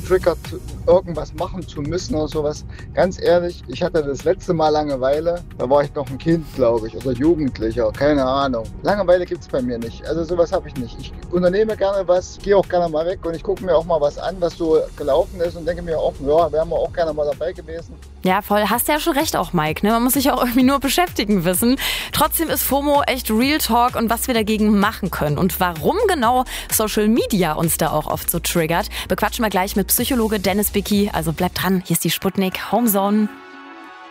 triggert, irgendwas machen zu müssen oder sowas. Ganz ehrlich, ich hatte das letzte Mal Langeweile, da war ich noch ein Kind, glaube ich, oder Jugendlicher, keine Ahnung. Langeweile gibt es bei mir nicht, also sowas habe ich nicht. Ich unternehme gerne was, gehe auch gerne mal weg und ich gucke mir auch mal was an, was so gelaufen ist und denke mir auch, ja, wären wir auch gerne mal dabei gewesen. Ja, voll. Hast ja schon recht auch, Mike. Ne? Man muss sich auch irgendwie nur beschäftigen wissen. Trotzdem ist FOMO echt Real Talk und was wir dagegen machen können. Und warum genau Social Media uns da auch oft so triggert, bequatschen wir gleich mit Psychologe Dennis Bicki. Also bleibt dran, hier ist die Sputnik Homezone.